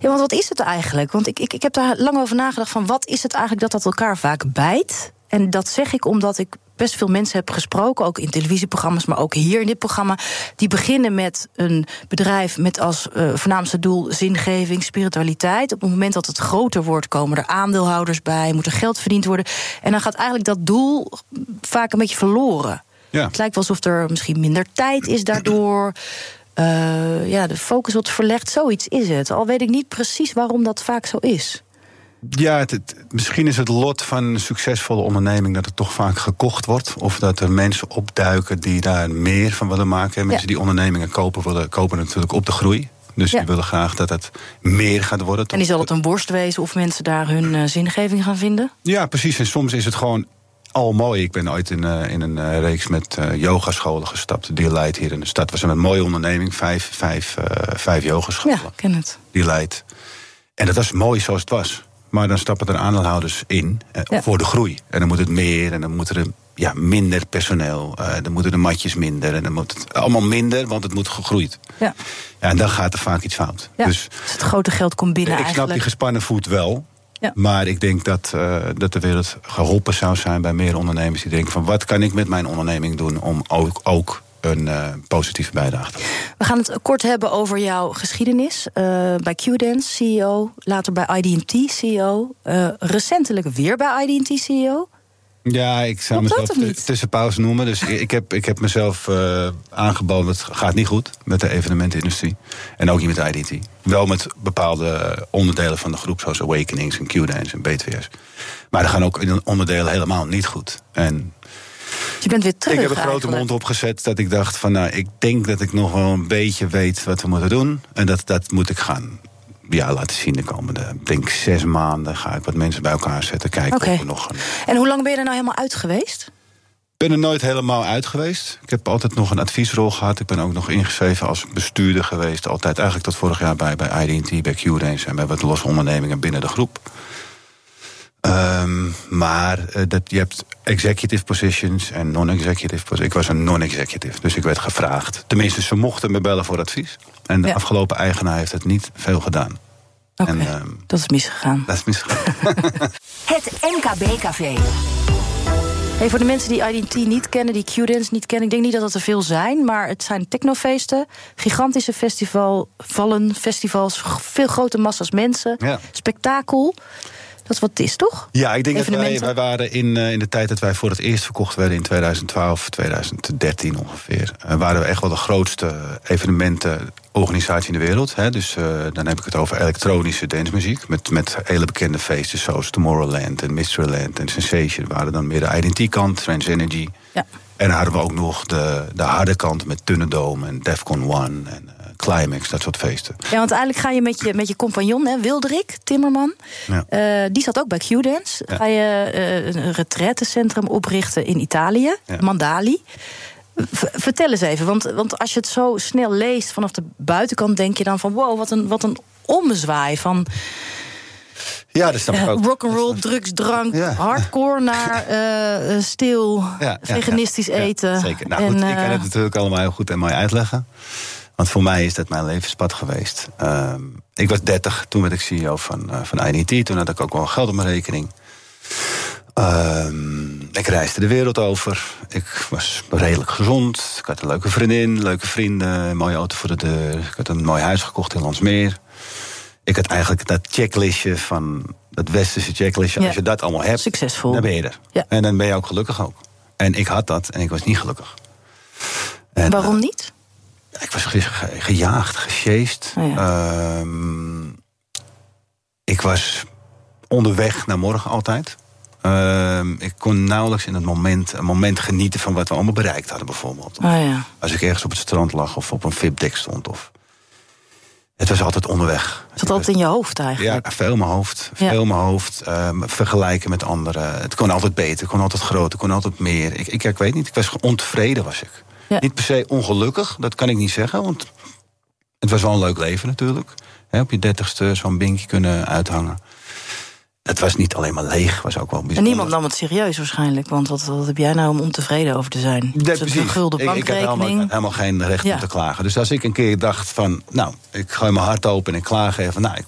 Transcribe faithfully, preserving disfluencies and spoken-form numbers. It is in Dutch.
Ja, want wat is het eigenlijk? Want ik, ik, ik heb daar lang over nagedacht van wat is het eigenlijk dat dat elkaar vaak bijt? En dat zeg ik omdat ik best veel mensen heb gesproken, ook in televisieprogramma's, maar ook hier in dit programma, die beginnen met een bedrijf met als uh, voornaamste doel zingeving, spiritualiteit. Op het moment dat het groter wordt, komen er aandeelhouders bij, moet er geld verdiend worden. En dan gaat eigenlijk dat doel vaak een beetje verloren. Ja. Het lijkt wel alsof er misschien minder tijd is daardoor. Uh, ja, de focus wordt verlegd, zoiets is het. Al weet ik niet precies waarom dat vaak zo is. Ja, het, het, misschien is het lot van een succesvolle onderneming dat het toch vaak gekocht wordt. Of dat er mensen opduiken die daar meer van willen maken. Mensen ja. die ondernemingen kopen, willen, kopen natuurlijk op de groei. Dus ja. die willen graag dat het meer gaat worden. En die zal het een worst wezen of mensen daar hun uh, zingeving gaan vinden? Ja, precies. En soms is het gewoon al mooi. Ik ben ooit in, uh, in een uh, reeks met uh, yogascholen gestapt. Die leidt hier in de stad. Het was een mooie onderneming. Vijf, vijf, uh, vijf yogascholen. Ja, ken het. Die leidt. En dat was mooi zoals het was. Maar dan stappen er aandeelhouders in uh, ja. voor de groei. En dan moet het meer en dan moet er ja, minder personeel. Uh, dan moeten de matjes minder. En dan moet het allemaal minder, want het moet gegroeid. Ja. Ja, en dan gaat er vaak iets fout. Ja, dus, dus het grote geld komt binnen ik eigenlijk. Ik snap die gespannen voet wel. Ja. Maar ik denk dat, uh, dat de wereld geholpen zou zijn bij meer ondernemers die denken van wat kan ik met mijn onderneming doen om ook, ook een uh, positieve bijdrage te hebben. We gaan het kort hebben over jouw geschiedenis. Uh, bij Q-Dance, C E O. Later bij I D en T, C E O. Uh, recentelijk weer bij I D en T, C E O. Ja, ik zou mezelf t- tussenpauze noemen. Dus ik heb, ik heb mezelf uh, aangeboden, het gaat niet goed met de evenementenindustrie. En ook niet met I D en T. Wel met bepaalde onderdelen van de groep, zoals Awakenings en Q-Dance en B twee S. Maar er gaan ook onderdelen helemaal niet goed. En je bent weer terug. Ik heb een grote eigenlijk. mond opgezet dat ik dacht van nou, ik denk dat ik nog wel een beetje weet wat we moeten doen. En dat, dat moet ik gaan ja, laten zien de komende, ik denk zes maanden ga ik wat mensen bij elkaar zetten. Kijken okay. of we nog een... En hoe lang ben je er nou helemaal uit geweest? Ik ben er nooit helemaal uit geweest. Ik heb altijd nog een adviesrol gehad. Ik ben ook nog ingeschreven als bestuurder geweest. Altijd eigenlijk tot vorig jaar bij, bij I D en T, bij Q-Dance en bij wat losse ondernemingen binnen de groep. Um, maar uh, dat, je hebt executive positions en non-executive positions. Ik was een non-executive, dus ik werd gevraagd. Tenminste, ze mochten me bellen voor advies. En de ja. afgelopen eigenaar heeft het niet veel gedaan. Oké, okay, um, dat is misgegaan. Dat is misgegaan. Het M K B-café. Hey, voor de mensen die I D en T niet kennen, die Q-Dance niet kennen, ik denk niet dat het er veel zijn, maar het zijn technofeesten, gigantische festival, vallen, festivals, veel grote massa's mensen, ja. spektakel. Dat is wat het is, toch? Ja, ik denk dat wij, wij waren in, uh, in de tijd dat wij voor het eerst verkocht werden in twintig twaalf, twintig dertien ongeveer. Uh, waren we echt wel de grootste evenementenorganisatie in de wereld. Hè? Dus uh, dan heb ik het over elektronische dancemuziek. Met, met hele bekende feesten zoals Tomorrowland en Mysteryland en Sensation. Waren dan meer de I D en T-kant, Trans Energy. Ja. En dan hadden we ook nog de, de harde kant met Thunderdome en Defcon One en uh, Climax, dat soort feesten. Ja, want eigenlijk ga je met je, met je compagnon, hè, Wilderik Timmerman. Ja. Uh, die zat ook bij Q-Dance. Ja. Ga je uh, een retraitecentrum oprichten in Italië, ja. Mandali. V- vertel eens even, want, want als je het zo snel leest vanaf de buitenkant, denk je dan van wow, wat een, wat een ommezwaai van ja, dat snap ik ook. Uh, rock'n'roll, drugs, drank, ja. hardcore naar uh, stil, ja, veganistisch ja, ja, eten. Ja, zeker. Nou, en, goed, ik kan het natuurlijk allemaal heel goed en mooi uitleggen. Want voor mij is dat mijn levenspad geweest. Uh, ik was dertig, toen werd ik C E O van, uh, van I D en T. Toen had ik ook wel geld op mijn rekening. Uh, ik reisde de wereld over. Ik was redelijk gezond. Ik had een leuke vriendin, leuke vrienden, een mooie auto voor de deur. Ik had een mooi huis gekocht in Landsmeer. Ik had eigenlijk dat checklistje van dat westerse checklistje. Ja. Als je dat allemaal hebt, succesvol, dan ben je er. Ja. En dan ben je ook gelukkig ook. En ik had dat en ik was niet gelukkig. En, waarom uh, niet? Ik was ge- ge- gejaagd, gesjeest. Oh ja. uh, ik was onderweg naar morgen altijd. Uh, ik kon nauwelijks in het moment, een moment genieten van wat we allemaal bereikt hadden bijvoorbeeld. Oh ja. Als ik ergens op het strand lag of op een V I P-dek stond. Of het was altijd onderweg. Het zat altijd in je hoofd eigenlijk? Ja, veel in mijn hoofd. Veel ja. in mijn hoofd. Uh, vergelijken met anderen. Het kon altijd beter, het kon altijd groter, het kon altijd meer. Ik, ik, ik weet niet, ik was ontevreden was ik. Ja. Niet per se ongelukkig, dat kan ik niet zeggen. Want het was wel een leuk leven natuurlijk. He, op je dertigste zo'n binkje kunnen uithangen. Het was niet alleen maar leeg, was ook wel bijzonder. En niemand nam het serieus waarschijnlijk. Want wat, wat heb jij nou om ontevreden over te zijn? Ja, precies. Een gulden bankrekening. Ik, ik had helemaal, helemaal geen recht ja. om te klagen. Dus als ik een keer dacht van, nou, ik gooi mijn hart open en ik klaag even. Nou, ik